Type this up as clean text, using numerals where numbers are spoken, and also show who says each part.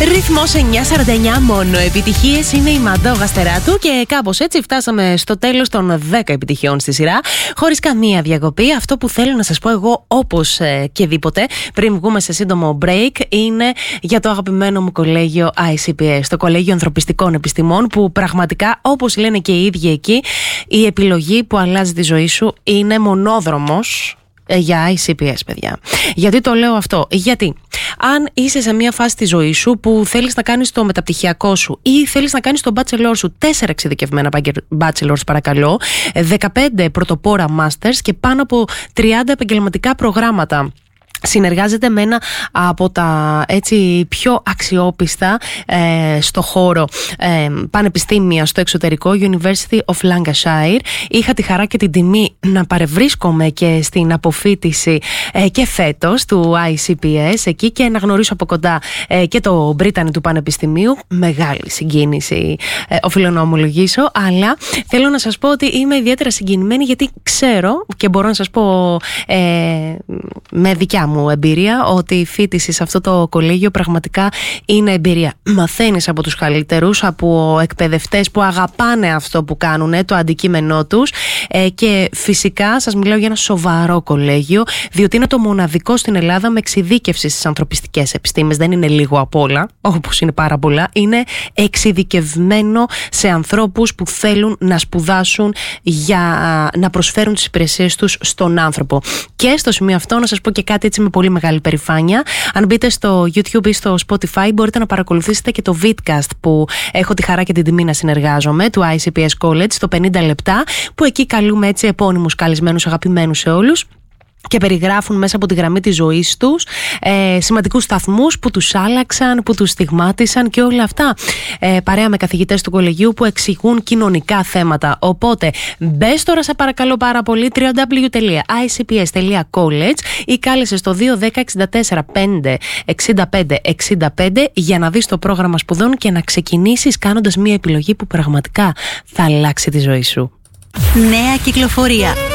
Speaker 1: Ρυθμός 949, μόνο επιτυχίες. Είναι η Μαντό Γαστεράτου και κάπως έτσι φτάσαμε στο τέλος των 10 επιτυχιών στη σειρά, χωρίς καμία διακοπή. Αυτό που θέλω να σας πω εγώ, όπως και δίποτε, πριν βγούμε σε σύντομο break, είναι για το αγαπημένο μου κολέγιο ICPS, το Κολέγιο Ανθρωπιστικών Επιστημών, που πραγματικά, όπως λένε και οι ίδιοι εκεί, η επιλογή που αλλάζει τη ζωή σου είναι μονόδρομος για ICPS, παιδιά. Γιατί το λέω αυτό? Γιατί αν είσαι σε μια φάση της ζωής σου που θέλεις να κάνεις το μεταπτυχιακό σου ή θέλεις να κάνεις το bachelor σου, 4 εξειδικευμένα bachelors παρακαλώ, 15 πρωτοπόρα masters και πάνω από 30 επαγγελματικά προγράμματα, συνεργάζεται με ένα από τα έτσι πιο αξιόπιστα στο χώρο πανεπιστήμια στο εξωτερικό, University of Lancashire. Είχα τη χαρά και την τιμή να παρευρίσκομαι και στην αποφοίτηση και φέτος του ICPS εκεί και να γνωρίσω από κοντά και το Brittany του Πανεπιστημίου. Μεγάλη συγκίνηση, οφείλω να ομολογήσω, αλλά θέλω να σας πω ότι είμαι ιδιαίτερα συγκινημένη, γιατί ξέρω και μπορώ να σας πω με δικιά μου εμπειρία ότι η φοιτηση σε αυτό το κολέγιο πραγματικά είναι εμπειρία. Μαθαίνεις από τους καλύτερους, από εκπαιδευτές που αγαπάνε αυτό που κάνουν, το αντικείμενό τους, και φυσικά σας μιλάω για ένα σοβαρό κολέγιο, διότι είναι το μοναδικό στην Ελλάδα με εξειδίκευση στις ανθρωπιστικές επιστήμες. Δεν είναι λίγο απ' όλα, όπως είναι πάρα πολλά. Είναι εξειδικευμένο σε ανθρώπους που θέλουν να σπουδάσουν για να προσφέρουν τις υπηρεσίες τους στον άνθρωπο. Και στο σημείο αυτό να σας πω και κάτι έτσι με πολύ μεγάλη περηφάνεια. Αν μπείτε στο YouTube ή στο Spotify, μπορείτε να παρακολουθήσετε και το vidcast που έχω τη χαρά και την τιμή να συνεργάζομαι, του ICPS College, το 50 λεπτά, που εκεί καλούμε έτσι επώνυμους καλεσμένους αγαπημένους σε όλους και περιγράφουν μέσα από τη γραμμή της ζωής τους σημαντικούς σταθμούς που τους άλλαξαν, που τους στιγμάτισαν και όλα αυτά, παρέα με καθηγητές του κολεγίου που εξηγούν κοινωνικά θέματα. Οπότε μπες τώρα σε παρακαλώ πάρα πολύ, www.icps.college ή κάλεσε στο 210-64-5-65-65 για να δεις το πρόγραμμα σπουδών και να ξεκινήσεις κάνοντας μια επιλογή που πραγματικά θα αλλάξει τη ζωή σου.
Speaker 2: Νέα κυκλοφορία.